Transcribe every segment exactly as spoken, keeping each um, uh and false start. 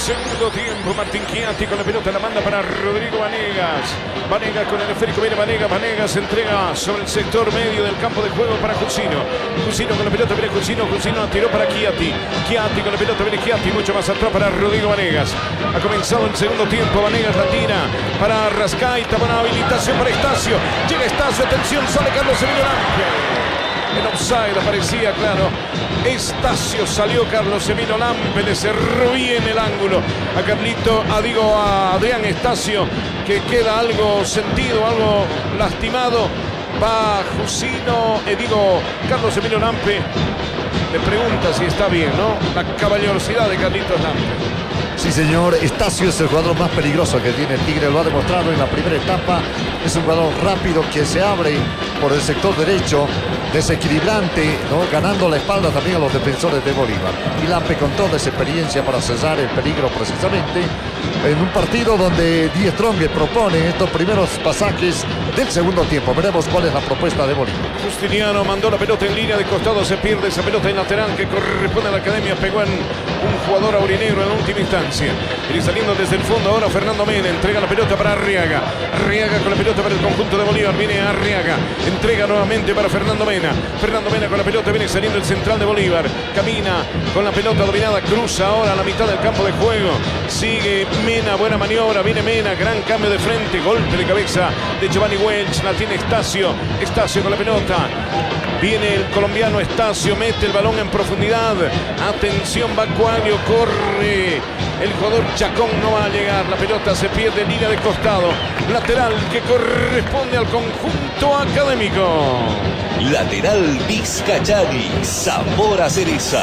segundo tiempo. Martín Chiatti con la pelota, la manda para Rodrigo Vanegas. Vanegas con el esférico, viene Vanegas. Vanegas entrega sobre el sector medio del campo de juego para Jusino. Jusino con la pelota, viene Jusino. Jusino tiró para Chiatti. Chiatti con la pelota, viene Chiatti. Mucho más atrás para Rodrigo Vanegas. Ha comenzado el segundo tiempo. Vanegas la tira para Rascaita. Buena habilitación para Estacio. Llega Estacio, atención, sale Carlos Emilio Lampe. El offside aparecía, claro. Estacio salió Carlos Emilio Lampe, le cerró bien el ángulo a Carlito, a, digo, a Adrián Estacio, que queda algo sentido, algo lastimado. Va Jusino, eh, digo, Carlos Emilio Lampe le pregunta si está bien, ¿no? La caballerosidad de Carlitos Lampe. Sí, señor, Estacio es el jugador más peligroso que tiene Tigre, lo ha demostrado en la primera etapa. Es un jugador rápido que se abre por el sector derecho, desequilibrante, ¿no? Ganando la espalda también a los defensores de Bolívar. Y Lampe con toda esa experiencia para cesar el peligro precisamente en un partido donde Die Strong propone estos primeros pasajes del segundo tiempo. Veremos cuál es la propuesta de Bolívar. Justiniano mandó la pelota en línea de costado, se pierde esa pelota en lateral que corresponde a la academia, pegó en un jugador aurinegro en última instancia. Y saliendo desde el fondo ahora Fernando Mena, entrega la pelota para Arriaga. Arriaga con la pelota para el conjunto de Bolívar, viene Arriaga, entrega nuevamente para Fernando Mena. Fernando Mena con la pelota, viene saliendo el central de Bolívar, camina con la pelota dominada, cruza ahora a la mitad del campo de juego, sigue Mena, buena maniobra, viene Mena, gran cambio de frente, golpe de cabeza de Giovanni Welch, la tiene Estacio, Estacio con la pelota, viene el colombiano Estacio, mete el balón en profundidad, atención Bacuaglio, corre el jugador Chacón, no va a llegar, la pelota se pierde en línea de costado, lateral que corresponde al conjunto académico. Lateral Vizcachani, sabor a cereza.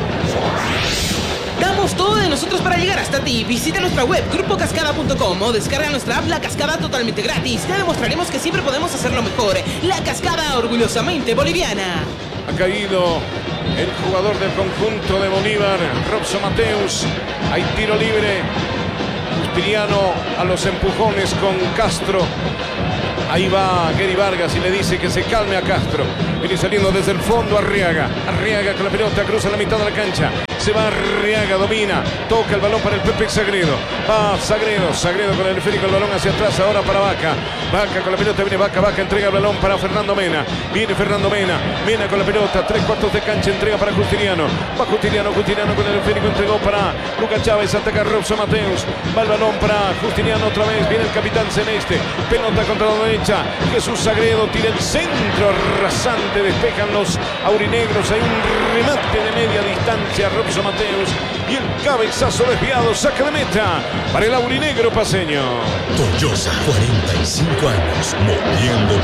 Damos todo de nosotros para llegar hasta ti. Visita nuestra web grupo cascada punto com o descarga nuestra app La Cascada totalmente gratis. Te demostraremos que siempre podemos hacerlo mejor. La Cascada, orgullosamente boliviana. Ha caído el jugador del conjunto de Bolívar, Robson Mateus. Hay tiro libre. Justiniano a los empujones con Castro. Ahí va Gary Vargas y le dice que se calme a Castro. Viene saliendo desde el fondo Arriaga. Arriaga con la pelota, cruza la mitad de la cancha. Se va Arriaga, domina, toca el balón para el Pepe Sagredo. Va Sagredo, Sagredo con el esférico, el balón hacia atrás ahora para Vaca. Vaca con la pelota, viene Vaca, Vaca entrega el balón para Fernando Mena. Viene Fernando Mena, Mena con la pelota, tres cuartos de cancha, entrega para Justiniano. Va Justiniano, Justiniano con el esférico, entregó para Lucas Chávez, ataca Robson Mateus. Va el balón para Justiniano otra vez, viene el capitán Celeste. Pelota contra la derecha, Jesús Sagredo tira el centro rasante, despejan los aurinegros. Hay un remate de media distancia, Robson Mateus, y el cabezazo desviado, saca de meta para el aurinegro paseño. Toyosa, cuarenta y cinco años, moviendo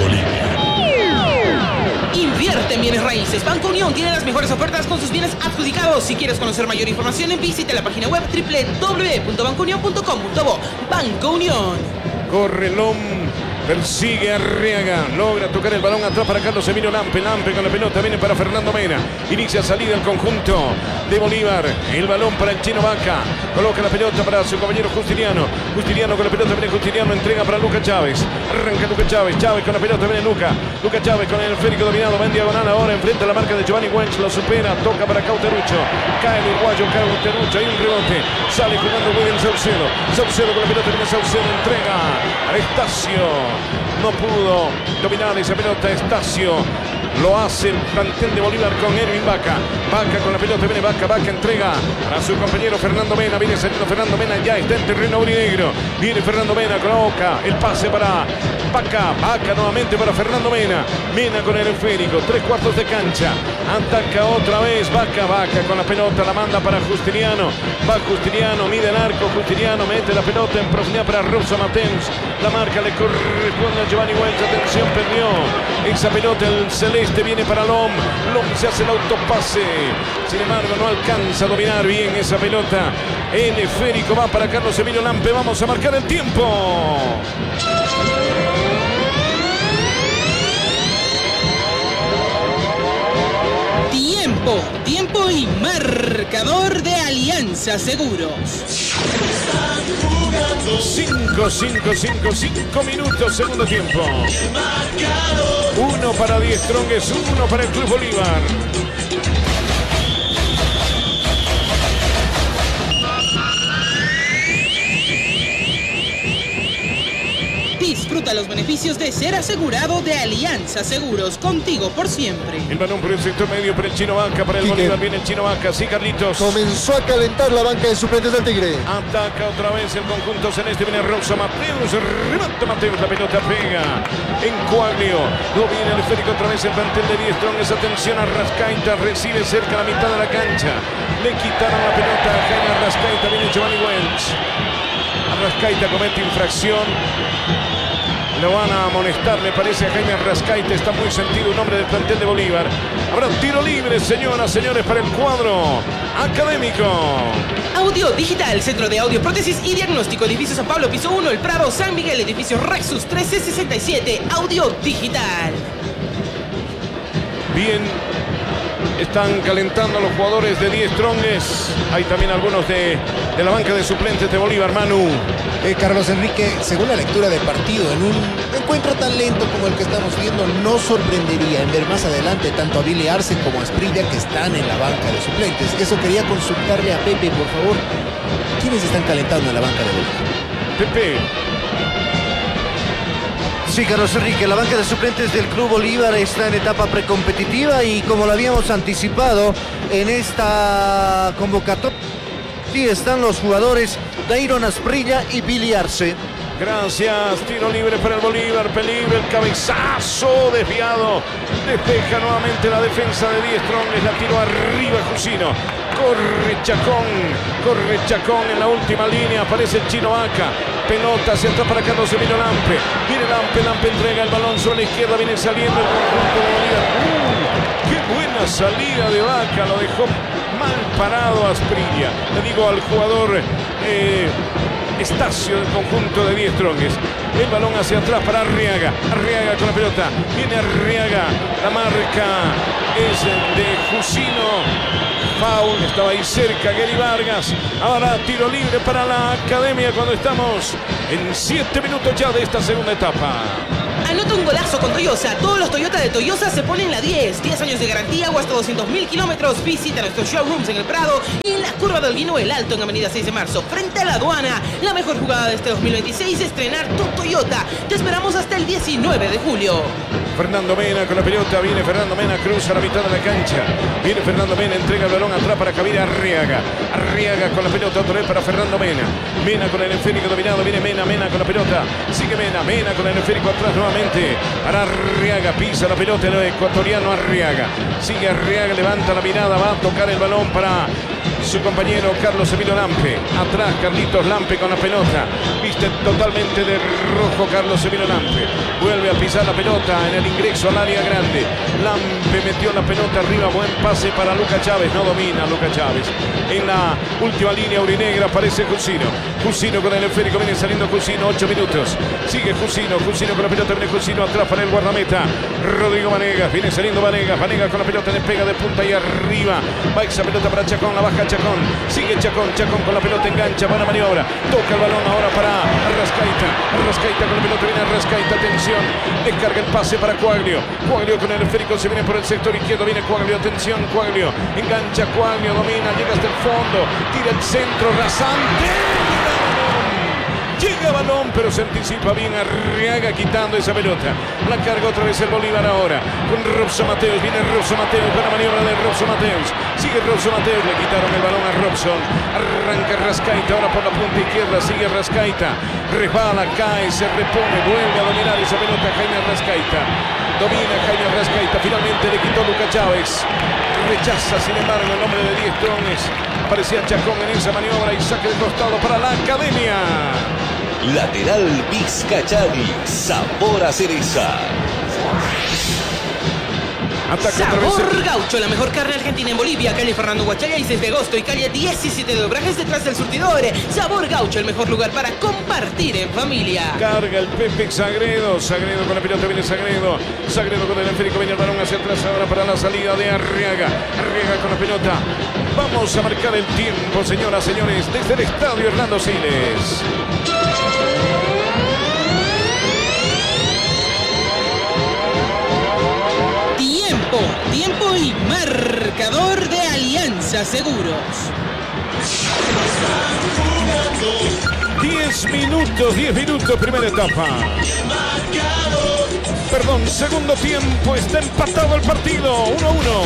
Bolivia. Invierte en bienes raíces. Banco Unión tiene las mejores ofertas con sus bienes adjudicados. Si quieres conocer mayor información, visite la página web doble u doble u doble u punto banco unión punto com punto bo. Banco Unión. Corre Lom, persigue a Arriaga, logra tocar el balón atrás para Carlos Emilio Lampe. Lampe con la pelota, viene para Fernando Mena. Inicia salida el conjunto de Bolívar. El balón para el Chino Vaca. Coloca la pelota para su compañero Justiniano. Justiniano con la pelota, viene Justiniano, entrega para Lucas Chávez. Arranca Lucas Chávez. Chávez con la pelota, viene Lucas. Lucas Chávez con el esférico dominado. Va en diagonal ahora, enfrenta la marca de Giovanni Welch. Lo supera, toca para Cauterucho. Cae el uruguayo Cauterucho. Hay un rebote. Sale jugando William Saucedo. Saucedo con la pelota, viene Saucedo. Entrega a Estacio. No pudo dominar esa pelota Estacio. Lo hace el plantel de Bolívar con Erwin Vaca. Vaca con la pelota, viene Vaca. Vaca entrega a su compañero Fernando Mena. Viene saliendo Fernando Mena, ya está en terreno aurinegro. Viene Fernando Mena, coloca el pase para Vaca. Vaca nuevamente para Fernando Mena. Mena con el esférico, tres cuartos de cancha. Ataca otra vez Vaca. Vaca con la pelota, la manda para Justiniano. Va Justiniano, mide el arco. Justiniano mete la pelota en profundidad para Robson Mateus. La marca le corresponde a Giovanni Welch. Atención, perdió esa pelota el celeste, viene para Lom. Lom se hace el autopase. Sin embargo, no alcanza a dominar bien esa pelota. El esférico va para Carlos Emilio Lampe. Vamos a marcar el tiempo. Tiempo, tiempo y marcador de Alianza Seguros. cinco, cinco, cinco, cinco minutos, segundo tiempo. Uno para Die Strong, uno para el Club Bolívar. Disfruta los beneficios de ser asegurado de Alianza Seguros, contigo por siempre. El balón por el sector medio para el Chino Vaca, para el Quique. Bolívar, viene el Chino Vaca, sí, Carlitos. Comenzó a calentar la banca de suplentes del Tigre. Ataca otra vez el conjunto celeste, viene Rosa Mateus, remata Mateus, la pelota pega en Cuaglio, no viene el esférico otra vez el plantel de diez Strongest, atención a Rascaita, recibe cerca la mitad de la cancha, le quitaron la pelota a Jaime Rascaita, viene Giovanni Welch, Rascaita comete infracción, lo van a amonestar, me parece, a Jaime Rascaita, está muy sentido un hombre del plantel de Bolívar. Habrá un tiro libre, señoras, señores, para el cuadro académico. Audio Digital, Centro de Audio, Prótesis y Diagnóstico, Edificio San Pablo, Piso uno, El Prado, San Miguel, Edificio Rexus trece sesenta y siete, Audio Digital. Bien, están calentando los jugadores de diez Strongest. Hay también algunos de, de la banca de suplentes de Bolívar, Manu. Eh, Carlos Enrique, según la lectura del partido, en un encuentro tan lento como el que estamos viendo, no sorprendería en ver más adelante tanto a Billy Arce como a Asprilla, que están en la banca de suplentes. Eso quería consultarle a Pepe, por favor. ¿Quiénes están calentando en la banca de Bolívar? Pepe. Sí, Carlos Enrique, la banca de suplentes del Club Bolívar está en etapa precompetitiva y como lo habíamos anticipado en esta convocatoria, sí están los jugadores Dairon Asprilla y Billy Arce. Gracias, tiro libre para el Bolívar, peligro, el cabezazo desviado, despeja nuevamente la defensa de diez Strongest, la tiró arriba Jusino, corre Chacón, corre Chacón en la última línea, aparece el Chino Vaca, pelota hacia atrás para Carlos Emilio Lampe, viene Lampe, Lampe entrega el balón sobre la izquierda, viene saliendo el conjunto de Bolívar, ¡uh! ¡Qué buena salida de Vaca! Lo dejó mal parado Asprilla, le digo al jugador eh, Estacio del conjunto de diez Strongest. El balón hacia atrás para Arriaga. Arriaga con la pelota. Viene Arriaga. La marca es de Jusino. Foul. Estaba ahí cerca Gary Vargas. Ahora tiro libre para la academia cuando estamos en siete minutos ya de esta segunda etapa. Anota un golazo con Toyosa. Todos los Toyota de Toyosa se ponen la diez. diez años de garantía o hasta doscientos mil kilómetros. Visita nuestros showrooms en el Prado y en la Curva del Guino El Alto en Avenida seis de marzo. Frente a la aduana. La mejor jugada de este dos mil veintiséis es estrenar tu Toyota. Te esperamos hasta el diecinueve de julio. Fernando Mena con la pelota. Viene Fernando Mena. Cruza la mitad de la cancha. Viene Fernando Mena. Entrega el balón atrás para Javier Arriaga. Arriaga con la pelota. Otra vez para Fernando Mena. Mena con el esférico dominado. Viene Mena. Mena con la pelota. Sigue Mena. Mena con el esférico atrás nuevamente. Para Arriaga, pisa la pelota el ecuatoriano Arriaga, sigue Arriaga, levanta la mirada, va a tocar el balón para su compañero Carlos Emilio Lampe, atrás Carlitos Lampe con la pelota, viste totalmente de rojo Carlos Emilio Lampe, vuelve a pisar la pelota en el ingreso al área grande, Lampe metió la pelota arriba, buen pase para Luca Chávez, no domina Luca Chávez, en la última línea aurinegra aparece Jusino, Jusino con el esférico, viene saliendo Jusino, ocho minutos, sigue Jusino, Jusino con la pelota, viene Jusino atrás para el guardameta, Rodrigo Vanegas, viene saliendo Vanegas, Vanegas con la pelota, despega de punta y arriba, va esa pelota para Chacón, la baja Chacón, sigue Chacón, Chacón con la pelota, engancha, para maniobra, toca el balón ahora para Arrascaita, Arrascaita con la pelota, viene Arrascaita, atención, descarga el pase para Cuaglio, Cuaglio con el esférico, se viene por el sector izquierdo, viene Cuaglio, atención, Cuaglio, engancha Cuaglio, domina, llega hasta el fondo, tira el centro, rasante, llega balón, pero se anticipa bien Arriaga quitando esa pelota. La carga otra vez el Bolívar ahora. Con Robson Mateus. Viene Robson Mateus con la maniobra de Robson Mateus. Sigue Robson Mateus. Le quitaron el balón a Robson. Arranca Rascaita ahora por la punta izquierda. Sigue Rascaita. Resbala, cae, se repone. Vuelve a dominar esa pelota Jaime Rascaita. Domina Jaime Rascaita. Finalmente le quitó Luca Chávez. Rechaza, sin embargo, el nombre de diez Strongest. Aparecía Chacón en esa maniobra y saque de costado para la academia. Lateral Vizcachani, sabor a cereza. Ataca otra vez Sabor el- Gaucho, la mejor carne argentina en Bolivia. Calle Fernando Huachaya y seis de agosto y calle diecisiete de Obrajes detrás del surtidor. Sabor Gaucho, el mejor lugar para compartir en familia. Carga el Pepe Sagredo. Sagredo con la pelota, viene Sagredo. Sagredo con el esférico, viene el balón hacia atrás ahora para la salida de Arriaga. Arriaga con la pelota. Vamos a marcar el tiempo, señoras, señores, desde el estadio Hernando Siles. Tiempo, tiempo y marcador de Alianza Seguros. diez diez minutos, diez minutos, primera etapa. Perdón, segundo tiempo, está empatado el partido, uno a uno.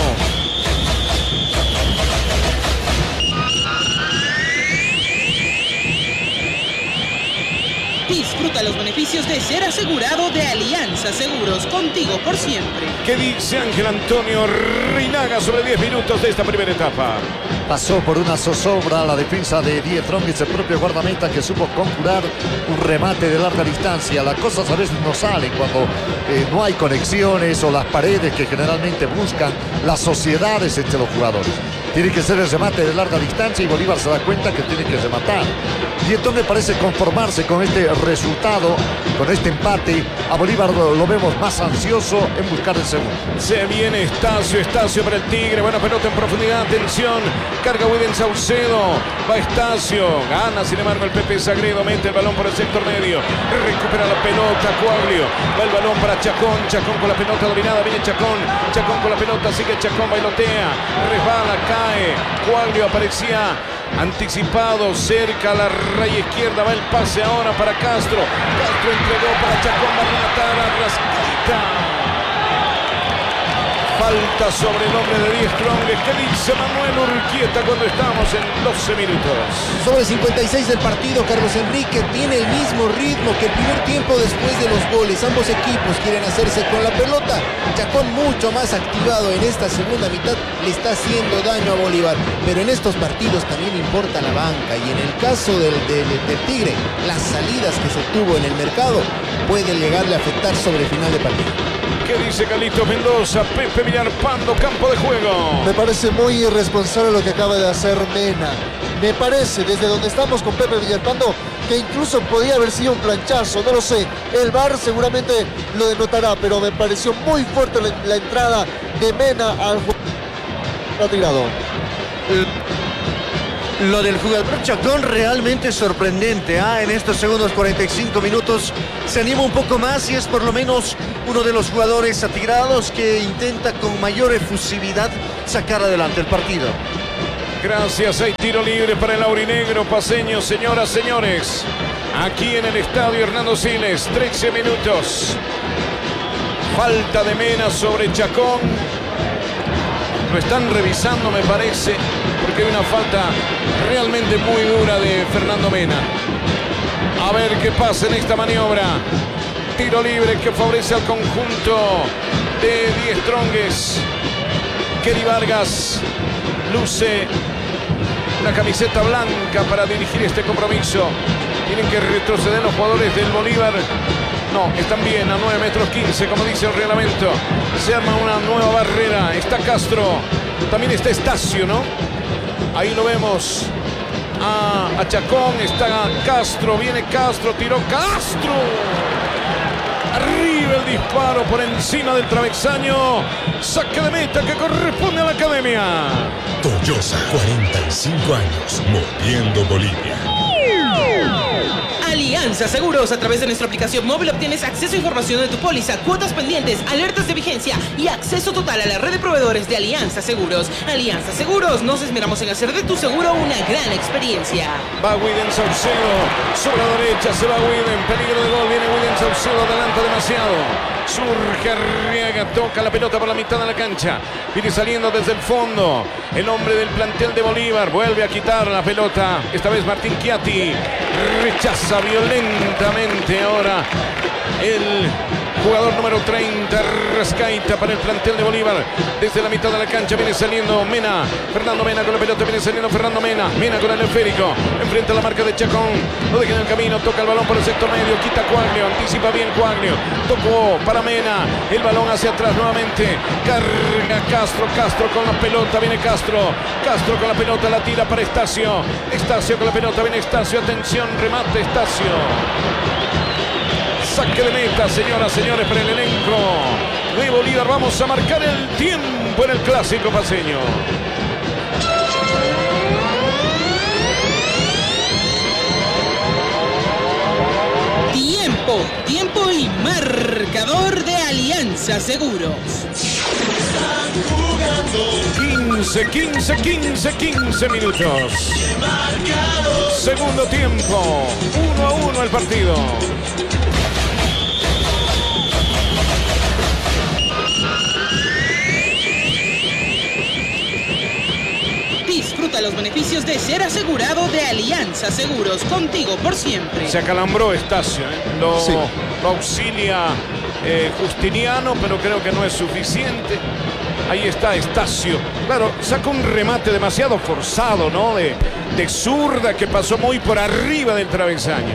Disfruta los beneficios de ser asegurado de Alianza Seguros, contigo por siempre. ¿Qué dice Ángel Antonio Reinaga sobre diez minutos de esta primera etapa? Pasó por una zozobra la defensa de Die Strongest, el propio guardameta que supo conjurar un remate de larga distancia. Las cosas a veces no salen cuando eh, no hay conexiones o las paredes que generalmente buscan las sociedades entre los jugadores. Tiene que ser el remate de larga distancia y Bolívar se da cuenta que tiene que rematar. Y entonces parece conformarse con este resultado, con este empate. A Bolívar lo, lo vemos más ansioso en buscar el segundo. Se viene Estacio, Estacio para el Tigre. Buena pelota en profundidad, atención. Carga William Saucedo. Va Estacio. Gana, sin embargo, el Pepe Sagredo. Mete el balón por el sector medio. Recupera la pelota, Coaglio. Va el balón para Chacón. Chacón con la pelota dominada. Viene Chacón. Chacón con la pelota. Sigue Chacón. Bailotea. Resbala, cae. Coaglio aparecía anticipado cerca a la raya izquierda. Va el pase ahora para Castro. Castro entregó para Chacón. Va a rematar a Rascaita. Falta sobre el hombre de Die Strongest. ¿Qué dice Manuel Urquieta cuando estamos en doce minutos? Sobre cincuenta y seis del partido, Carlos Enrique tiene el mismo ritmo que el primer tiempo después de los goles. Ambos equipos quieren hacerse con la pelota. Chacón mucho más activado en esta segunda mitad le está haciendo daño a Bolívar. Pero en estos partidos también importa la banca. Y en el caso del, del, del Tigre, las salidas que se tuvo en el mercado pueden llegarle a afectar sobre el final de partido. ¿Qué dice Carlitos Mendoza? Pepe Villarpando, campo de juego. Me parece muy irresponsable lo que acaba de hacer Mena. Me parece, desde donde estamos con Pepe Villarpando, que incluso podía haber sido un planchazo, no lo sé. El V A R seguramente lo denotará, pero me pareció muy fuerte la, la entrada de Mena al jugador tirado. Lo del jugador Chacón realmente sorprendente, ¿eh? En estos segundos cuarenta y cinco minutos se anima un poco más y es por lo menos uno de los jugadores atigrados que intenta con mayor efusividad sacar adelante el partido. Gracias, hay tiro libre para el aurinegro paseño, señoras, señores. Aquí en el estadio Hernando Siles, trece minutos. Falta de Mena sobre Chacón. Lo están revisando, me parece, porque hay una falta realmente muy dura de Fernando Mena. A ver qué pasa en esta maniobra. Tiro libre que favorece al conjunto de Die Strongest. Kelly Vargas luce la camiseta blanca para dirigir este compromiso. Tienen que retroceder los jugadores del Bolívar. No, están bien a nueve metros quince, como dice el reglamento. Se arma una nueva barrera. Está Castro. También está Estacio, ¿no? Ahí lo vemos. A, a Chacón. Está Castro. Viene Castro. Tiró Castro. Arriba el disparo por encima del travesaño. Saque de meta que corresponde a la academia. Toyosa, cuarenta y cinco años, moviendo Bolivia. Alianza Seguros. A través de nuestra aplicación móvil obtienes acceso a información de tu póliza, cuotas pendientes, alertas de vigencia y acceso total a la red de proveedores de Alianza Seguros. Alianza Seguros, nos esmeramos en hacer de tu seguro una gran experiencia. Va William Saucedo, sobre la derecha se va William, peligro de gol, viene William Saucedo, adelanta demasiado. Surge Arriaga, toca la pelota por la mitad de la cancha. Viene saliendo desde el fondo el hombre del plantel de Bolívar. Vuelve a quitar la pelota. Esta vez Martín Chiatti. Rechaza violentamente ahora el jugador número treinta, Rascaita, para el plantel de Bolívar. Desde la mitad de la cancha viene saliendo Mena. Fernando Mena con la pelota, viene saliendo Fernando Mena. Mena con el esférico. Enfrenta la marca de Chacón. Lo deja en el camino, toca el balón por el sector medio. Quita Coaglio, anticipa bien Coaglio. Tocó para Mena. El balón hacia atrás nuevamente. Carga Castro. Castro con la pelota. Viene Castro. Castro con la pelota. La tira para Estacio. Estacio con la pelota. Viene Estacio. Atención. Remate Estacio. Saque de meta, señoras, señores, para el elenco de Bolívar. Vamos a marcar el tiempo en el clásico paseño. Tiempo, tiempo y marcador de Alianza Seguros. quince, quince, quince, quince minutos. Segundo tiempo. uno a uno. Continúa el partido. Disfruta los beneficios de ser asegurado de Alianza Seguros, contigo por siempre. Se acalambró Estacio, ¿eh? Lo, Sí. lo auxilia eh, Justiniano, pero creo que no es suficiente. Ahí está Estacio. Claro, saca un remate demasiado forzado, ¿no? De, de zurda que pasó muy por arriba del travesaño.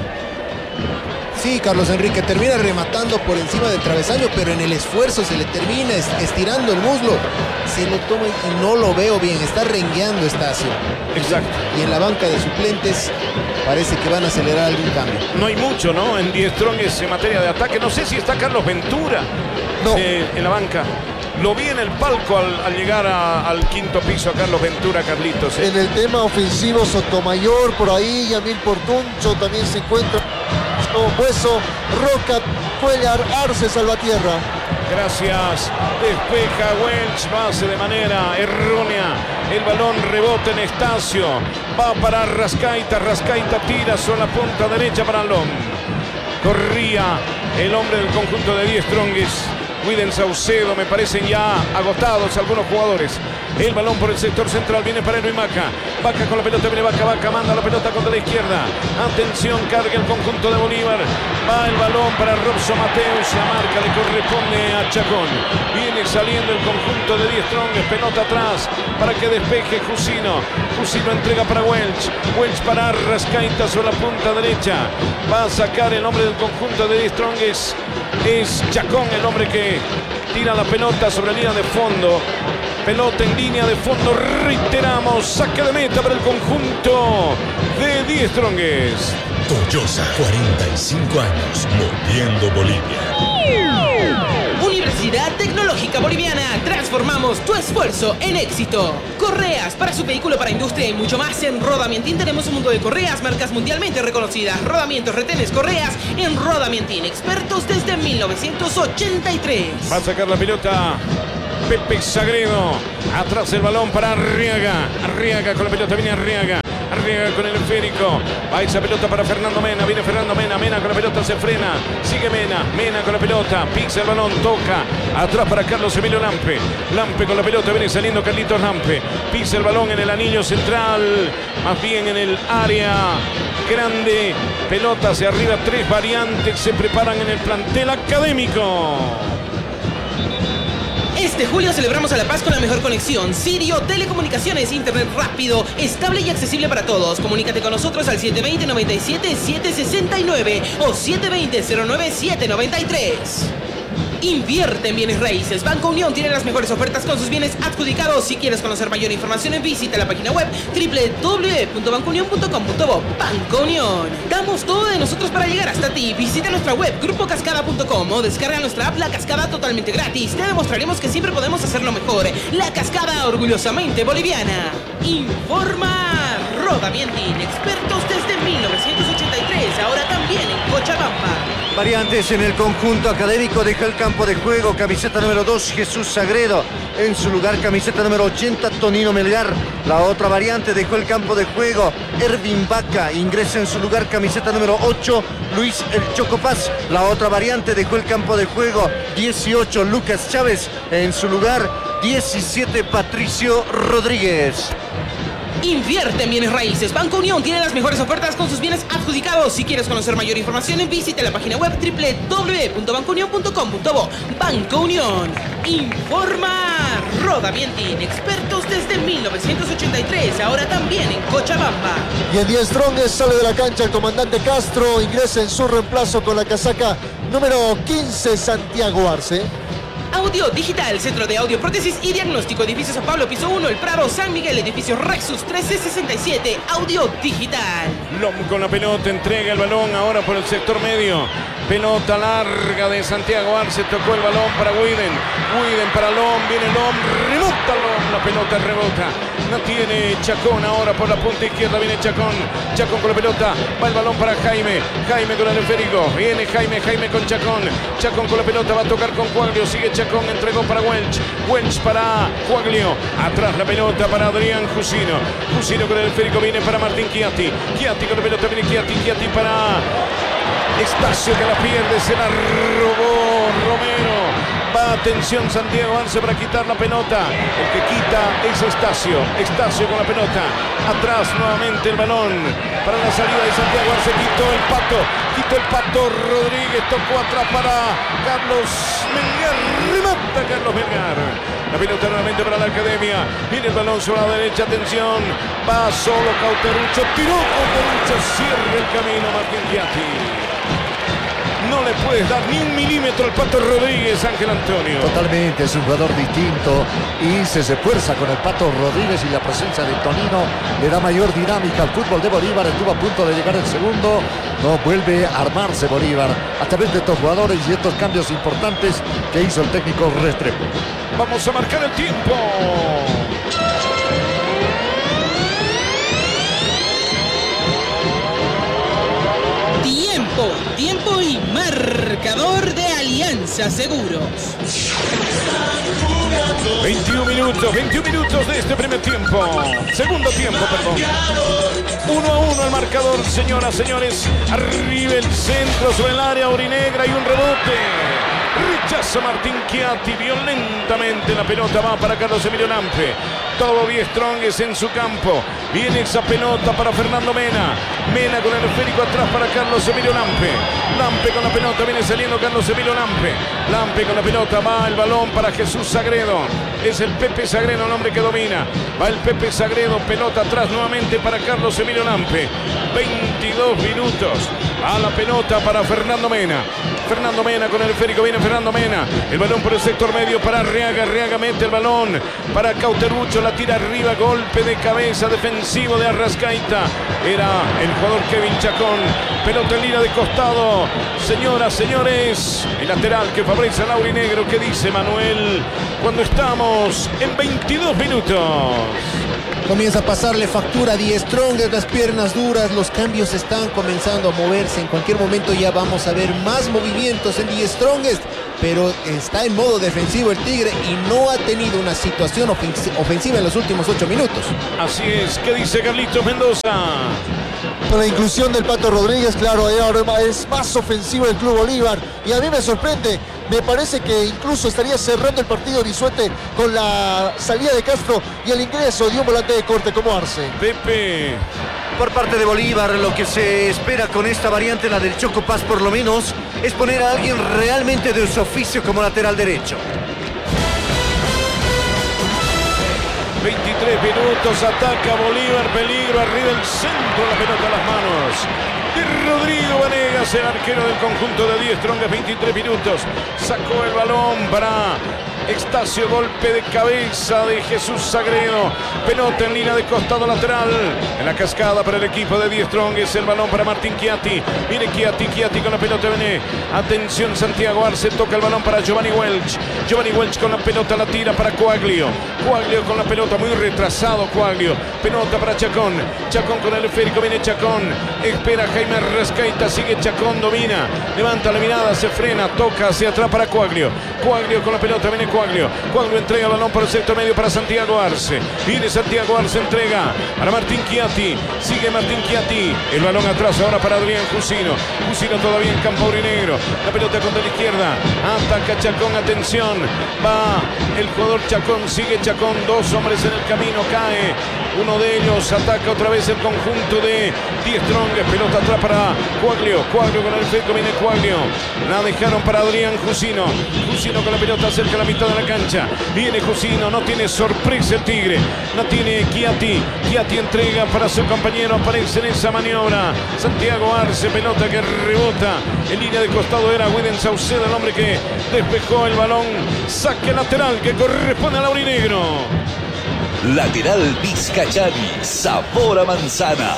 Sí, Carlos Enrique termina rematando por encima del travesaño, pero en el esfuerzo se le termina es- estirando el muslo. Se lo toma y no lo veo bien. Está rengueando Estacio. Exacto. Y en la banca de suplentes parece que van a acelerar algún cambio. No hay mucho, ¿no? En Die Strongest en materia de ataque. No sé si está Carlos Ventura No. eh, en la banca. Lo vi en el palco al, al llegar a- al quinto piso a Carlos Ventura, Carlitos. ¿eh? En el tema ofensivo, Sotomayor por ahí, Yamil Portuncho también se encuentra. Hueso, Roca, Cuellar, Arce, Salvatierra. Gracias. Despeja Welch, lo hace de manera errónea. El balón rebota en Estacio. Va para Rascaita. Rascaita tira sobre la punta derecha para Lom. Corría el hombre del conjunto de Die Strongest. Widen Saucedo, me parecen ya agotados algunos jugadores. El balón por el sector central viene para Ero y Maca. Vaca con la pelota, viene Vaca, Vaca manda la pelota contra la izquierda. Atención, carga el conjunto de Bolívar. Va el balón para Robson Mateus. La marca le corresponde a Chacón. Viene saliendo el conjunto de Die Strongest. Pelota atrás para que despeje Jusino. Jusino entrega para Welch. Welch para Rascaita sobre la punta derecha. Va a sacar el hombre del conjunto de Die Strongest. Es Chacón el hombre que tira la pelota sobre la línea de fondo. Pelota en línea de fondo, reiteramos, saque de meta para el conjunto de Die Strongest. Toyosa, cuarenta y cinco años, moviendo Bolivia. Universidad Tecnológica Boliviana, transformamos tu esfuerzo en éxito. Correas para su vehículo, para industria y mucho más. En Rodamientín tenemos un mundo de correas, marcas mundialmente reconocidas. Rodamientos, retenes, correas en Rodamientín, expertos desde mil novecientos ochenta y tres. Va a sacar la pelota Pepe Sagredo. Atrás el balón para Arriaga. Arriaga con la pelota, viene Arriaga. Arriaga con el esférico. Va esa pelota para Fernando Mena. Viene Fernando Mena. Mena con la pelota se frena. Sigue Mena. Mena con la pelota. Pisa el balón. Toca. Atrás para Carlos Emilio Lampe. Lampe con la pelota. Viene saliendo Carlitos Lampe. Pisa el balón en el anillo central. Más bien en el área grande. Pelota hacia arriba. Tres variantes se preparan en el plantel académico. Este julio celebramos a La Paz con la mejor conexión. Sirio Telecomunicaciones, internet rápido, estable y accesible para todos. Comunícate con nosotros al siete dos cero, nueve siete, siete seis nueve o siete dos cero, cero nueve siete nueve tres. Invierte en bienes raíces. Banco Unión tiene las mejores ofertas con sus bienes adjudicados. Si quieres conocer mayor información, visita la página web doble u doble u doble u punto banco unión punto com punto bo. Banco Unión. Damos todo de nosotros para llegar hasta ti. Visita nuestra web grupo cascada punto com o descarga nuestra app La Cascada totalmente gratis. Te demostraremos que siempre podemos hacerlo mejor. La Cascada, orgullosamente boliviana. Informa Rodamientín, expertos desde mil novecientos ochenta y tres, ahora también en Cochabamba. Variantes en el conjunto académico, deja el campo de juego, camiseta número dos, Jesús Sagredo. En su lugar, camiseta número ochenta, Tonino Melgar. La otra variante dejó el campo de juego, Ervin Vaca. Ingresa en su lugar, camiseta número ocho, Luis El Chocopaz. La otra variante dejó el campo de juego, dieciocho, Lucas Chávez. En su lugar, diecisiete, Patricio Rodríguez. Invierte en bienes raíces. Banco Unión tiene las mejores ofertas con sus bienes adjudicados. Si quieres conocer mayor información, visite la página web doble u doble u doble u punto banco unión punto com punto bo. Banco Unión. Informa Rodamientín, expertos desde mil novecientos ochenta y tres, ahora también en Cochabamba. Y en Die Strongest sale de la cancha el comandante Castro, ingresa en su reemplazo con la casaca número quince, Santiago Arce. Audio Digital, Centro de Audio, Prótesis y Diagnóstico, Edificio San Pablo, Piso uno, El Prado, San Miguel, Edificio Rexus trece sesenta y siete, Audio Digital. Lom con la pelota, entrega el balón ahora por el sector medio. Pelota larga de Santiago Arce, tocó el balón para Widen. Widen para Lom, viene Lom, rebota Lom, la pelota rebota. No tiene Chacón ahora por la punta izquierda, viene Chacón. Chacón con la pelota, va el balón para Jaime. Jaime con el esférico, viene Jaime, Jaime con Chacón. Chacón con la pelota, va a tocar con Cuaglio, sigue Chacón, entregó para Welch. Welch para Cuaglio. Atrás la pelota para Adrián Jusino. Jusino con el esférico, viene para Martín Chiatti. Chiatti con la pelota, viene Chiatti, Chiatti para Estacio que la pierde, se la robó Romero. Va, atención Santiago Arce para quitar la pelota. El que quita es Estacio. Estacio con la pelota. Atrás nuevamente el balón para la salida de Santiago Arce. Quitó el Pato. Quitó el Pato Rodríguez. Tocó atrás para Carlos Melgar. Remata Carlos Melgar. La pelota nuevamente para la Academia. Viene el balón sobre la derecha. Atención. Va solo Cauterucho. Tiró Cauterucho. Cierra el camino Martín Chiatti. No le puedes dar ni un milímetro al Pato Rodríguez, Ángel Antonio. Totalmente, es un jugador distinto y se esfuerza con el Pato Rodríguez, y la presencia de Tonino le da mayor dinámica al fútbol de Bolívar. Estuvo a punto de llegar el segundo, no vuelve a armarse Bolívar a través de estos jugadores y estos cambios importantes que hizo el técnico Restrepo. Vamos a marcar el tiempo. Tiempo, tiempo y marcador de Alianza Seguros. veintiún minutos, veintiún minutos de este primer tiempo. Segundo tiempo, perdón. uno a uno el marcador, señoras, señores. Arriba el centro sobre el área aurinegra y un rebote. Rechaza Martín Chiatti violentamente. La pelota va para Carlos Emilio Lampe. Todo Die Strongest en su campo. Viene esa pelota para Fernando Mena. Mena con el esférico atrás para Carlos Emilio Lampe. Lampe con la pelota. Viene saliendo Carlos Emilio Lampe. Lampe con la pelota. Va el balón para Jesús Sagredo. Es el Pepe Sagredo el hombre que domina. Va el Pepe Sagredo. Pelota atrás nuevamente para Carlos Emilio Lampe. veintidós minutos. A la pelota para Fernando Mena. Fernando Mena con el esférico. Viene Fernando Mena. El balón por el sector medio para Arriaga. Arriaga mete el balón para Cauterucho. La tira arriba. Golpe de cabeza defensivo de Arrascaita. Era el jugador Kevin Chacón. Pelota en línea de costado. Señoras, señores. El lateral que favorece al aurinegro. ¿Qué dice Manuel? Cuando estamos en veintidós minutos. Comienza a pasarle factura a Die Strongest, las piernas duras, los cambios están comenzando a moverse. En cualquier momento ya vamos a ver más movimientos en Die Strongest, pero está en modo defensivo el Tigre y no ha tenido una situación ofensiva en los últimos ocho minutos. Así es, ¿qué dice Carlitos Mendoza? Con la inclusión del Pato Rodríguez, claro, ahora es más ofensivo el Club Bolívar y a mí me sorprende. Me parece que incluso estaría cerrando el partido Bisuete con la salida de Castro y el ingreso de un volante de corte como Arce. Pepe. Por parte de Bolívar, lo que se espera con esta variante, la del Choco Paz por lo menos, es poner a alguien realmente de su oficio como lateral derecho. veintitrés minutos, ataca Bolívar, peligro, arriba el centro, la pelota a las manos de Rodrigo Vanegas, el arquero del conjunto de Die Strongest. Veintitrés minutos, sacó el balón para Estacio, golpe de cabeza de Jesús Sagredo, pelota en línea de costado lateral, en la cascada para el equipo de Die Strongest, el balón para Martín Chiatti, viene Chiatti, Chiatti con la pelota, viene, atención Santiago Arce, toca el balón para Giovanni Welch, Giovanni Welch con la pelota, la tira para Coaglio, Coaglio con la pelota, muy retrasado Coaglio, pelota para Chacón, Chacón con el esférico, viene Chacón, espera Jaime Arrascaita, sigue Chacón, domina, levanta la mirada, se frena, toca hacia atrás para Coaglio, Coaglio con la pelota, viene Coaglio, Coaglio entrega el balón por el sector medio para Santiago Arce, viene Santiago Arce, entrega para Martín Chiatti, sigue Martín Chiatti, el balón atrás ahora para Adrián Jusino, Jusino todavía en campo aurinegro, la pelota contra la izquierda, ataca Chacón, atención, va el jugador Chacón, sigue Chacón, dos hombres en el camino, cae uno de ellos, ataca otra vez el conjunto de Die Strongest, pelota atrás para Coaglio, Coaglio con el efecto, viene Coaglio, la dejaron para Adrián Jusino, Jusino con la pelota cerca de la mitad de la cancha, viene Jusino, no tiene sorpresa el Tigre, no tiene Chiatti, Chiatti entrega para su compañero, aparece en esa maniobra Santiago Arce, pelota que rebota en línea de costado, era Widen Saucedo el hombre que despejó el balón, saque lateral que corresponde al aurinegro. Lateral Vizcachani, sabor a manzana.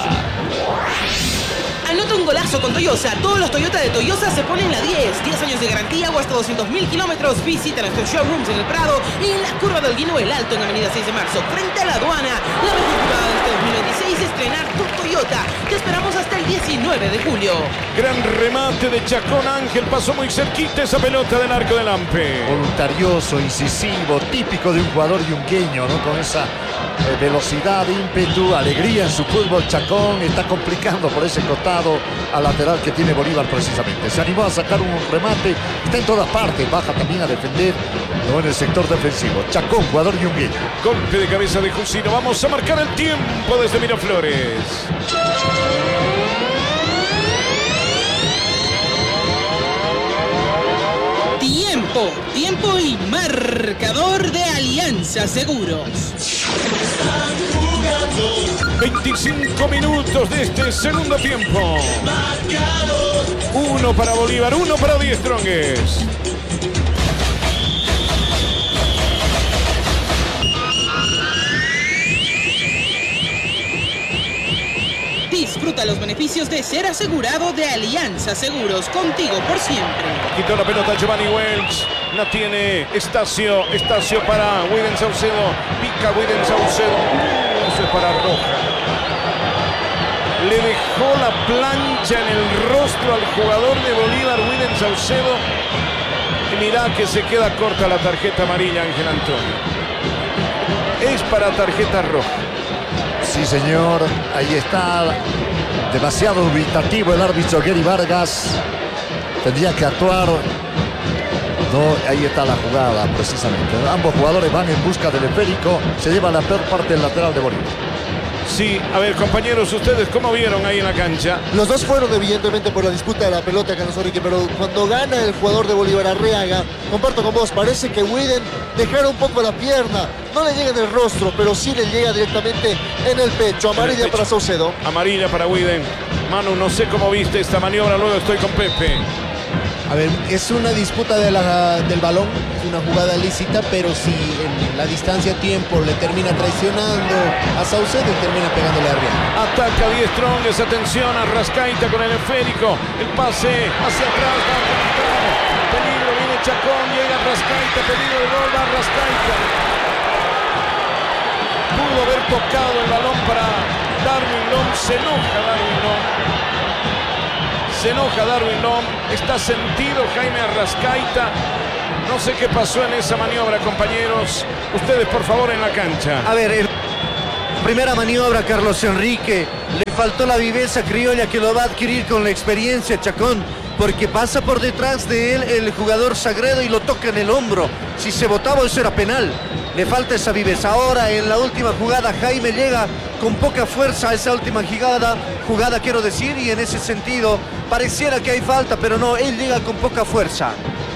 Anota un golazo con Toyosa. Todos los Toyota de Toyosa se ponen la diez. diez años de garantía o hasta doscientos mil kilómetros. Visita nuestros showrooms en el Prado y en la curva del Guino El Alto en Avenida seis de marzo, frente a la aduana. La mejor jugada de este dos mil veintiséis venís a estrenar tu Toyota. Te esperamos hasta el diecinueve de julio. Gran remate de Chacón. Ángel pasó muy cerquita esa pelota del arco del Lampe. Voluntarioso, incisivo, típico de un jugador yungueño, ¿no? Con esa eh, velocidad, ímpetu, alegría en su fútbol. Chacón está complicando por ese costado al lateral que tiene Bolívar precisamente. Se animó a sacar un remate, está en todas partes, baja también a defender, ¿no? En el sector defensivo. Chacón, jugador yungueño. Golpe de cabeza de Jusino. Vamos a marcar el tiempo desde Miraflores. Tiempo, tiempo y marcador de Alianza Seguros. veinticinco minutos de este segundo tiempo. Uno para Bolívar, uno para Die Strongest. Disfruta los beneficios de ser asegurado de Alianza Seguros, contigo por siempre. Quitó la pelota Giovanni Welch. La tiene Estacio. Estacio para Widen Saucedo. Pica Widen Saucedo. Eso es para Roja. Le dejó la plancha en el rostro al jugador de Bolívar, Widen Saucedo. Y mirá que se queda corta la tarjeta amarilla, Ángel Antonio. Es para tarjeta roja. Sí, señor, ahí está, demasiado dubitativo el árbitro Gary Vargas, tendría que actuar, no, ahí está la jugada precisamente, ambos jugadores van en busca del esférico, se lleva la peor parte del lateral de Bolívar. Sí, a ver, compañeros, ¿ustedes cómo vieron ahí en la cancha? Los dos fueron evidentemente por la disputa de la pelota, Carlos Enrique, pero cuando gana el jugador de Bolívar, Arriaga, comparto con vos, parece que Widen dejara un poco la pierna, no le llega en el rostro, pero sí le llega directamente en el pecho. Amarilla para Saucedo. Amarilla para Widen. Manu, no sé cómo viste esta maniobra, luego estoy con Pepe. A ver, es una disputa de la, del balón, es una jugada lícita, pero si en la distancia tiempo le termina traicionando a Saucedo y termina pegándole a Arriaga. Ataca Die Strongest, atención a Rascaita con el esférico, el pase hacia atrás, va a conectar. Peligro, viene Chacón, llega Rascaita, peligro de gol, va Rascaita. Pudo haber tocado el balón para Darwin Long, se enoja Darwin Long. Se enoja Darwin Long, está sentido Jaime Arrascaita. No sé qué pasó en esa maniobra, compañeros. Ustedes, por favor, en la cancha. A ver, el... primera maniobra, Carlos Enrique. Le faltó la viveza criolla que lo va a adquirir con la experiencia, Chacón. Porque pasa por detrás de él el jugador Sagredo y lo toca en el hombro. Si se votaba, eso era penal. Le falta esa viveza. Ahora, en la última jugada, Jaime llega con poca fuerza a esa última jugada, jugada quiero decir, y en ese sentido pareciera que hay falta, pero no, él llega con poca fuerza.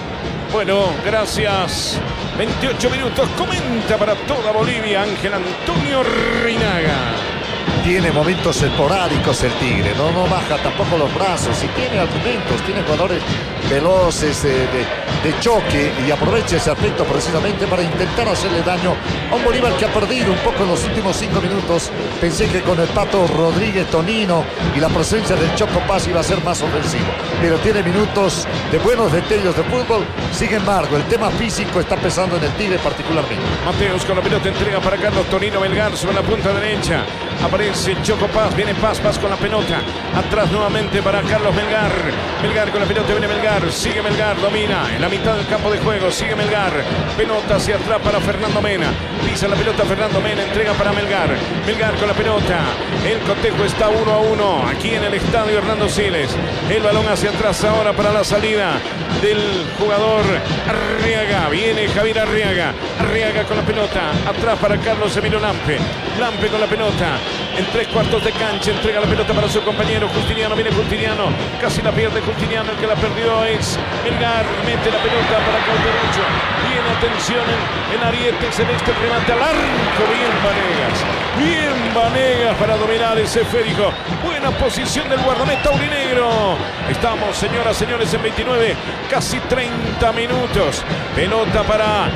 Bueno, gracias. veintiocho minutos, comenta para toda Bolivia Ángel Antonio Rinaga. Tiene momentos esporádicos el Tigre, no, no baja tampoco los brazos y tiene argumentos, tiene jugadores veloces de, de, de choque y aprovecha ese aspecto precisamente para intentar hacerle daño a un Bolívar que ha perdido un poco en los últimos cinco minutos. Pensé que con el Pato Rodríguez, Tonino y la presencia del Choco Paz iba a ser más ofensivo, pero tiene minutos de buenos destellos de fútbol. Sin embargo, el tema físico está pesando en el Tigre particularmente. Mateus con la pelota, entrega para Carlos Tonino Melgar sobre la punta derecha. Aparece Choco Paz, viene Paz, Paz con la pelota. Atrás nuevamente para Carlos Melgar. Melgar con la pelota, viene Melgar. Sigue Melgar, domina en la mitad del campo de juego. Sigue Melgar. Pelota hacia atrás para Fernando Mena. Pisa la pelota Fernando Mena, entrega para Melgar. Melgar con la pelota. El cotejo está uno a uno aquí en el estadio Hernando Siles. El balón hacia atrás ahora para la salida del jugador Arriaga. Viene Javier Arriaga. Arriaga con la pelota. Atrás para Carlos Emilio Lampe. Lampe con la pelota. En tres cuartos de cancha entrega la pelota para su compañero Justiniano. Viene Justiniano. Casi la pierde Justiniano. El que la perdió es Melgar. Mete la pelota para acá al derecho. Viene atención en el ariete celeste. Remate al arco. Bien Vanegas. Bien Vanegas para dominar ese esférico. Buena posición del guardameta aurinegro. Estamos, señoras, señores, en veintinueve, casi treinta minutos. Pelota para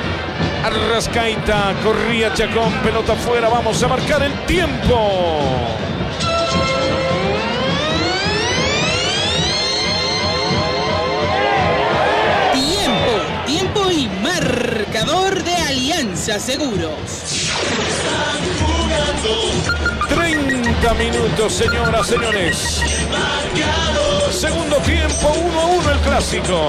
Arrascaita, corría Chacón, pelota afuera, vamos a marcar el tiempo. Tiempo, tiempo y marcador de Alianza Seguros. treinta minutos, señoras, señores. Segundo tiempo, uno a uno el clásico.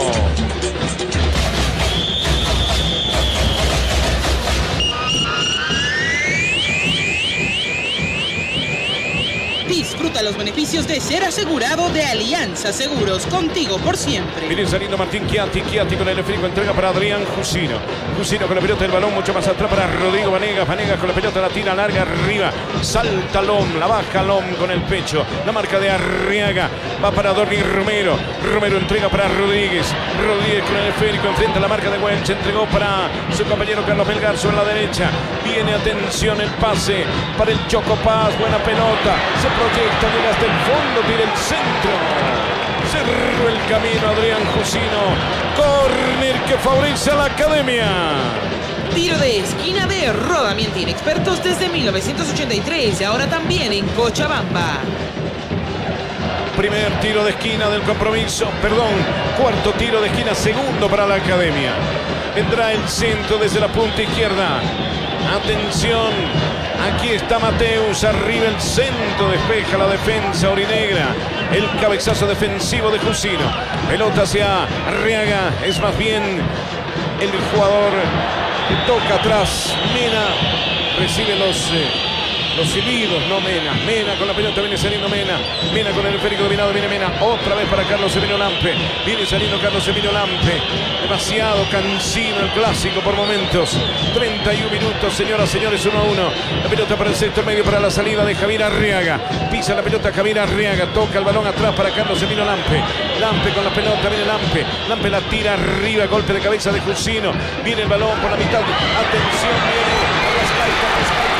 Disfruta los beneficios de ser asegurado de Alianza Seguros, contigo por siempre. Viene saliendo Martín Chiatti, Chiatti con el esférico, entrega para Adrián Jusino. Jusino con la pelota del balón, mucho más atrás para Rodrigo Vanegas. Vanegas con la pelota, la tira larga arriba. Salta Lom, la baja Lom con el pecho. La marca de Arriaga, va para Dorni Romero. Romero entrega para Rodríguez. Rodríguez con el esférico, enfrenta la marca de Welch. Entregó para su compañero Carlos Melgar sobre la derecha. Viene, atención, el pase para el Choco Paz. Buena pelota. Se proyecta, llega hasta el fondo, tira el centro. Cerró el camino Adrián Jusino. Córner que favorece a la academia. Tiro de esquina de Rodamientin, expertos desde mil novecientos ochenta y tres y ahora también en Cochabamba. Primer tiro de esquina del compromiso, perdón, cuarto tiro de esquina, segundo para la academia. Vendrá el centro desde la punta izquierda. Atención, aquí está Mateus, arriba el centro, despeja la defensa orinegra. El cabezazo defensivo de Jusino. Pelota hacia Arriaga, es más bien el jugador que toca atrás. Mena recibe los... Eh, Los silbidos, no Mena. Mena con la pelota, viene saliendo Mena. Mena con el esférico dominado, viene Mena. Otra vez para Carlos Emilio Lampe. Viene saliendo Carlos Emilio Lampe. Demasiado cansino el clásico por momentos. treinta y uno minutos, señoras, señores, uno a uno. La pelota para el sector medio, para la salida de Javier Arriaga. Pisa la pelota Javier Arriaga. Toca el balón atrás para Carlos Emilio Lampe. Lampe con la pelota, viene Lampe. Lampe la tira arriba, golpe de cabeza de Jusino. Viene el balón por la mitad. Atención, viene Rascaita, Rascaita.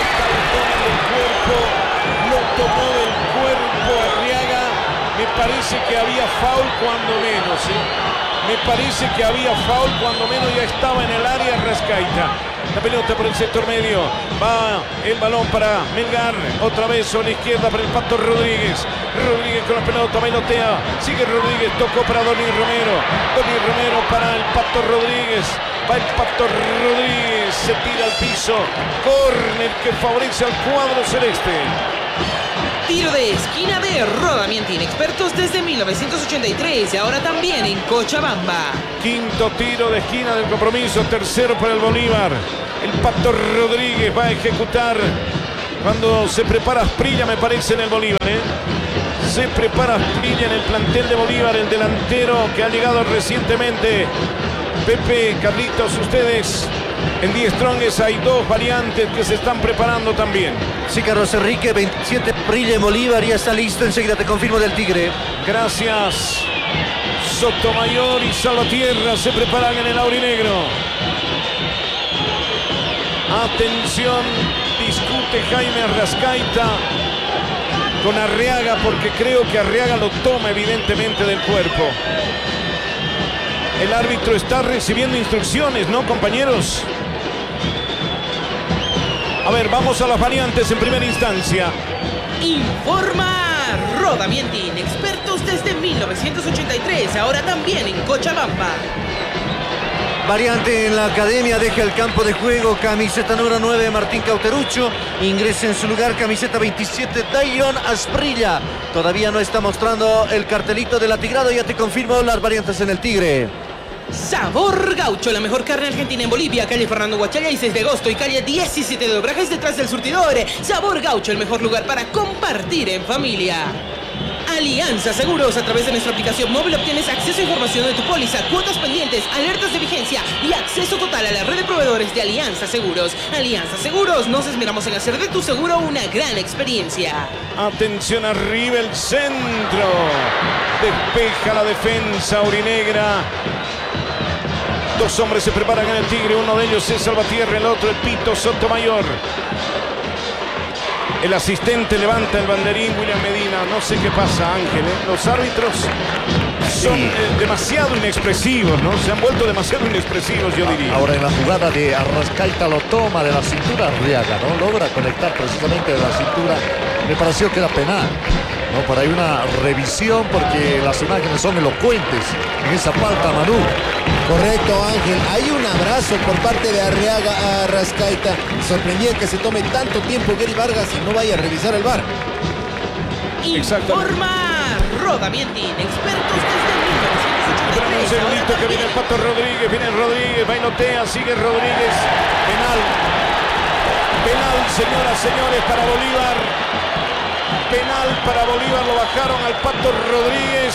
Lo tomó del cuerpo Arriaga. Me parece que había foul cuando menos, ¿eh? Me parece que había foul cuando menos, ya estaba en el área Rascaita. La pelota por el sector medio. Va el balón para Melgar. Otra vez sobre la izquierda para el Pato Rodríguez. Rodríguez con la pelota, bailotea. Sigue Rodríguez, tocó para Donny Romero. Donny Romero para el Pato Rodríguez. Va el Pato Rodríguez, se tira al piso. Córner que favorece al cuadro celeste. Tiro de esquina de Rodamientin, expertos desde mil novecientos ochenta y tres y ahora también en Cochabamba. Quinto tiro de esquina del compromiso, tercero para el Bolívar. El Pato Rodríguez va a ejecutar cuando se prepara Asprilla, me parece, en el Bolívar, ¿eh? Se prepara Asprilla en el plantel de Bolívar, el delantero que ha llegado recientemente. Pepe, Carlitos, ustedes en Die Strongest hay dos variantes que se están preparando también. Sí, Carlos Enrique, veintisiete de abril en Bolívar, ya está listo, enseguida te confirmo del Tigre. Gracias. Sotomayor y Salvatierra se preparan en el aurinegro. Atención, discute Jaime Rascaita con Arriaga porque creo que Arriaga lo toma evidentemente del cuerpo. El árbitro está recibiendo instrucciones, ¿no, compañeros? A ver, vamos a las variantes en primera instancia. Informa Rodamientin, expertos desde mil novecientos ochenta y tres, ahora también en Cochabamba. Variante en la academia, deja el campo de juego, camiseta número nueve Martín Cauterucho, ingresa en su lugar camiseta veintisiete Dayon Asprilla. Todavía no está mostrando el cartelito del atigrado, ya te confirmo las variantes en el Tigre. Sabor Gaucho, la mejor carne argentina en Bolivia, calle Fernando Guachalla y seis de agosto y calle diecisiete de Obrajes detrás del surtidor. Sabor Gaucho, el mejor lugar para compartir en familia. Alianza Seguros, a través de nuestra aplicación móvil obtienes acceso a información de tu póliza, cuotas pendientes, alertas de vigencia y acceso total a la red de proveedores de Alianza Seguros. Alianza Seguros, nos esmeramos en hacer de tu seguro una gran experiencia. Atención, arriba el centro. Despeja la defensa aurinegra. Dos hombres se preparan en el Tigre, uno de ellos es Salvatierra, el otro el Pito Sotomayor. El asistente levanta el banderín, William Medina. No sé qué pasa, Ángel, ¿eh? Los árbitros son sí. eh, demasiado inexpresivos, ¿no? Se han vuelto demasiado inexpresivos, yo diría. Ahora en la jugada de Arrascaita lo toma de la cintura Arriaga, ¿no? Logra conectar precisamente de la cintura. Me pareció que era penal. No, por ahí una revisión porque las imágenes son elocuentes en esa falta, Manu. Correcto, Ángel. Hay un abrazo por parte de Arriaga a Arrascaita. Sorprendía que se tome tanto tiempo Gary Vargas y no vaya a revisar el V A R. Informa Rodamientin, expertos desde mil novecientos ochenta y tres. Espera un segundito que viene el Pato Rodríguez, viene Rodríguez, bailotea, sigue Rodríguez. Penal. Penal, señoras, señores, para Bolívar. Penal para Bolívar, lo bajaron al Pato Rodríguez.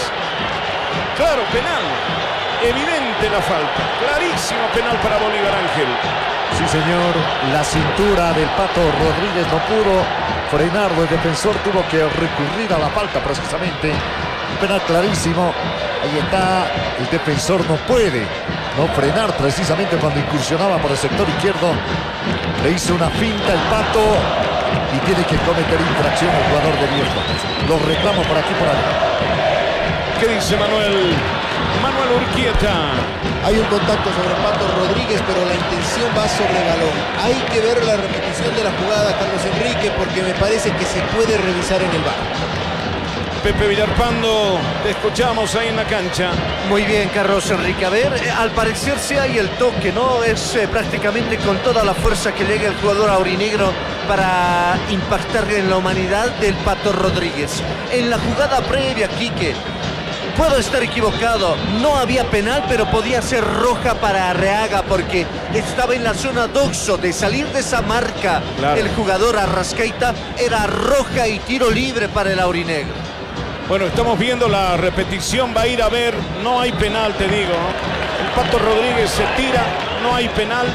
Claro, penal. Evidente la falta. Clarísimo penal para Bolívar, Ángel. Sí, señor. La cintura del Pato Rodríguez no pudo frenarlo. El defensor tuvo que recurrir a la falta precisamente. Un penal clarísimo. Ahí está. El defensor no puede no frenar precisamente cuando incursionaba por el sector izquierdo. Le hizo una finta el Pato y tiene que cometer infracción el jugador de Viejo. Los reclamos por aquí por allá. ¿Qué dice Manuel? Manuel Urquieta. Hay un contacto sobre Pato Rodríguez, pero la intención va sobre balón. Hay que ver la repetición de la jugada, Carlos Enrique, porque me parece que se puede revisar en el V A R. Pepe Villarpando, te escuchamos ahí en la cancha. Muy bien, Carlos Enrique. A ver, eh, al parecer sí hay el toque, ¿no? Es eh, prácticamente con toda la fuerza que llega el jugador aurinegro para impactar en la humanidad del Pato Rodríguez. En la jugada previa, Quique, puedo estar equivocado, no había penal, pero podía ser roja para Arriaga porque estaba en la zona doxo. De salir de esa marca, claro, el jugador Arrascaita, era roja y tiro libre para el aurinegro. Bueno, estamos viendo la repetición, va a ir a ver, no hay penal, te digo. El Pato Rodríguez se tira, no hay penal.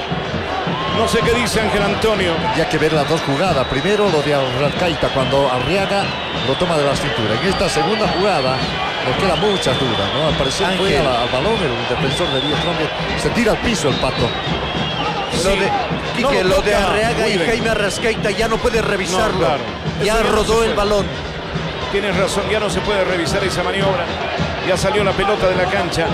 No sé qué dice Ángel Antonio. Ya que ver las dos jugadas. Primero lo de Arrascaita cuando Arriaga lo toma de la cintura. En esta segunda jugada nos quedan muchas dudas, ¿no? Al parecer Ángel. fue al, al balón el defensor de Díaz Trombe. Se tira al piso el Pato. Lo de, Quique, No lo lo de toca. Arriaga y Muy bien. Jaime Arrascaita ya no puede revisarlo. No, claro. Ya Eso ya no rodó se el puede. balón. Tienes razón, ya no se puede revisar esa maniobra. Ya salió la pelota de la cancha.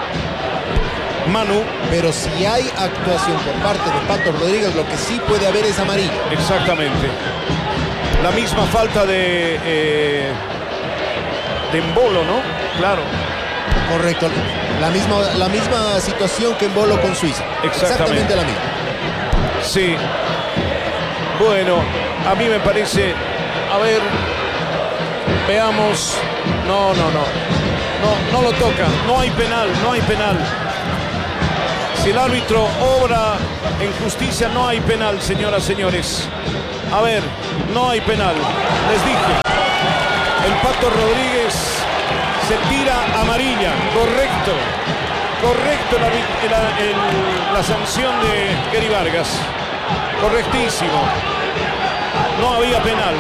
Manu. Pero si hay actuación por parte de Pato Rodríguez, lo que sí puede haber es amarillo. Exactamente. La misma falta de eh, de Embolo, ¿no? Claro. Correcto. La misma, la misma situación que en Bolo con Suiza. Exactamente. la misma. Sí. Bueno, a mí me parece, a ver, veamos. No, no, no. No, no lo toca. No hay penal, no hay penal. Si el árbitro obra en justicia, no hay penal, señoras, señores. A ver, no hay penal. Les dije. El Pato Rodríguez se tira amarilla. Correcto. Correcto la, la, el, la sanción de Gary Vargas. Correctísimo. No había penal.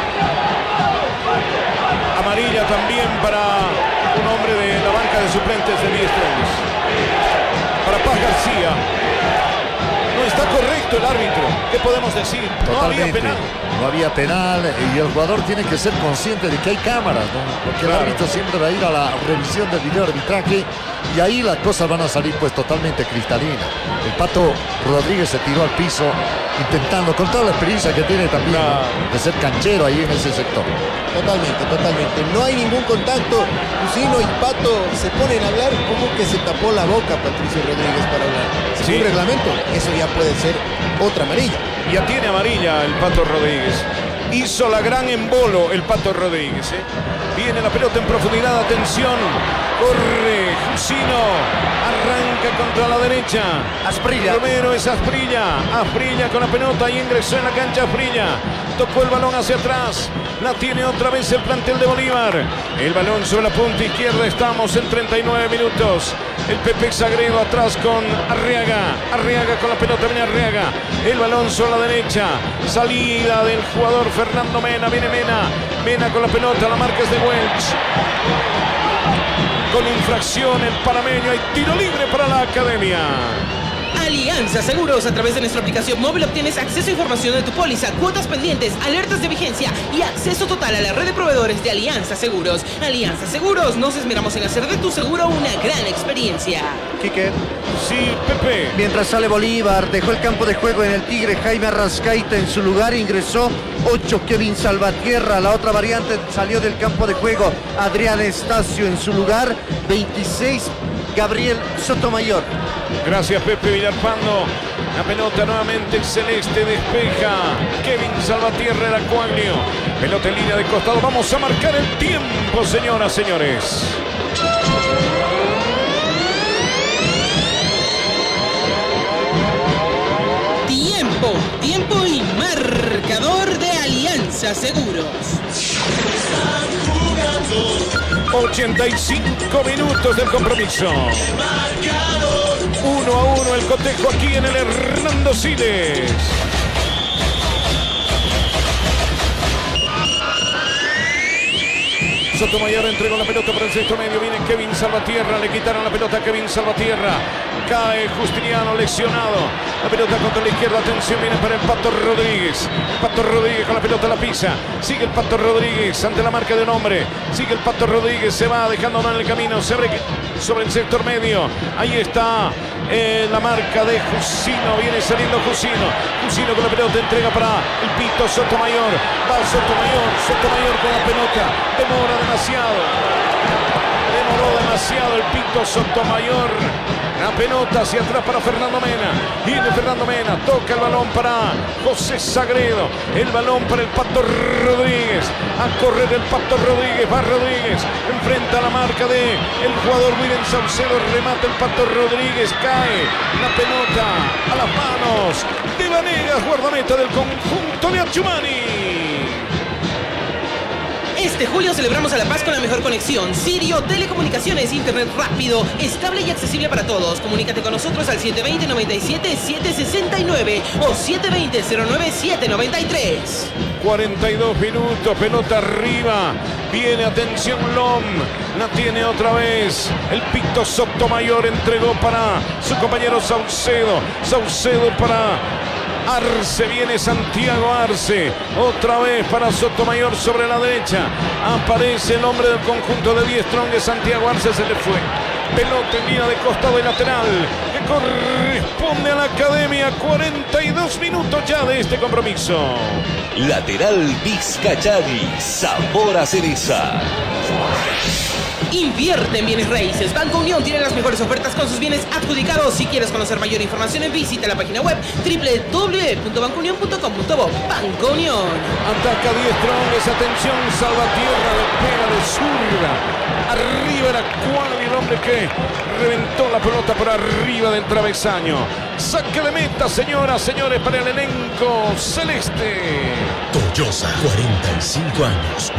Amarilla también para un hombre de la banca de suplentes de Díaz Trombe. Para Paz García. No está correcto el árbitro. ¿Qué podemos decir? No había Totalmente. penal. No había penal y el jugador tiene que ser consciente de que hay cámaras, ¿no? Porque Claro. el árbitro siempre va a ir a la revisión del video arbitraje y ahí las cosas van a salir pues totalmente cristalinas. El Pato Rodríguez se tiró al piso intentando, con toda la experiencia que tiene también, Claro. ¿no? de ser canchero ahí en ese sector. Totalmente, totalmente. No hay ningún contacto. Lucino y Pato se ponen a hablar como que se tapó la boca Patricio Rodríguez para hablar. Según Sí. reglamento, eso ya puede ser otra amarilla. Ya tiene amarilla el Pato Rodríguez. Hizo la gran embolo el Pato Rodríguez. ¿eh? Viene la pelota en profundidad. Atención. Corre Jusino. Arranca contra la derecha. Asprilla. Romero es Asprilla. Asprilla con la pelota y ingresó en la cancha Asprilla. Tocó el balón hacia atrás. La tiene otra vez el plantel de Bolívar. El balón sobre la punta izquierda. Estamos en treinta y nueve minutos. El Pepe Sagredo atrás con Arriaga. Arriaga con la pelota. Viene Arriaga. El balón sobre la derecha. Salida del jugador Fernando Mena. Viene Mena. Mena con la pelota. La marca es de Welch. Con infracción el panameño. Hay tiro libre para la academia. Alianza Seguros. A través de nuestra aplicación móvil obtienes acceso a información de tu póliza, cuotas pendientes, alertas de vigencia y acceso total a la red de proveedores de Alianza Seguros. Alianza Seguros, nos esmeramos en hacer de tu seguro una gran experiencia. Quique. Sí, Pepe. Mientras sale Bolívar, dejó el campo de juego en el Tigre Jaime Arrascaita. En su lugar ingresó ocho Kevin Salvatierra. La otra variante salió del campo de juego Adrián Estacio. En su lugar veintiséis Gabriel Sotomayor. Gracias, Pepe Villalpando. La pelota nuevamente celeste, despeja Kevin Salvatierra, el Acuaglio. Pelota en línea de costado. Vamos a marcar el tiempo, señoras, señores. Tiempo, tiempo y marcador de Alianza Seguros. ochenta y cinco minutos del compromiso. Uno a uno el cotejo aquí en el Hernando Siles. Sotomayor entregó la pelota por el sexto medio. Viene Kevin Salvatierra. Le quitaron la pelota a Kevin Salvatierra. Cae Justiniano lesionado. La pelota contra la izquierda. Atención, viene para el Pato Rodríguez. Pato Rodríguez con la pelota la pisa. Sigue el Pato Rodríguez ante la marca de un hombre. Sigue el Pato Rodríguez. Se va dejando en el camino. Se abre sobre el sector medio. Ahí está eh, la marca de Jusino. Viene saliendo Jusino. Jusino con la pelota. Entrega para el Pito Sotomayor. Va Sotomayor. Sotomayor con la pelota. Demora demasiado. Demoró demasiado el Pito Sotomayor. La pelota hacia atrás para Fernando Mena. Viene Fernando Mena. Toca el balón para José Sagredo. El balón para el Pato Rodríguez. A correr el Pato Rodríguez. Va Rodríguez. Enfrenta la marca de el jugador William Saucedo. Remata el Pato Rodríguez. Cae la pelota a las manos de Vanegas, guardameta del conjunto de Achumani. Este julio celebramos a La Paz con la mejor conexión. Sirio Telecomunicaciones, internet rápido, estable y accesible para todos. Comunícate con nosotros al siete dos cero, nueve siete, siete seis nueve o siete dos cero, cero nueve siete nueve tres. cuarenta y dos minutos, pelota arriba. Viene, atención, Lom. La tiene otra vez. El Pito Sotomayor entregó para su compañero Saucedo. Saucedo para Arce, viene Santiago Arce, otra vez para Sotomayor sobre la derecha, aparece el hombre del conjunto de Die Strong, Santiago Arce se le fue, pelota en línea de costado y lateral, que corresponde a la Academia, cuarenta y dos minutos ya de este compromiso. Lateral Vizcachani, sabor a cereza. Invierte en bienes raíces. Banco Unión tiene las mejores ofertas con sus bienes adjudicados. Si quieres conocer mayor información, visita la página web doble u doble u doble u punto banco unión punto com punto bo. Banco Unión. Ataca Die Strong, atención, Salvatierra, le pega de zurda. Arriba era Cuadri, el hombre que reventó la pelota por arriba del travesaño. Saque de meta, señoras, señores, para el elenco celeste. Toyosa, cuarenta y cinco años.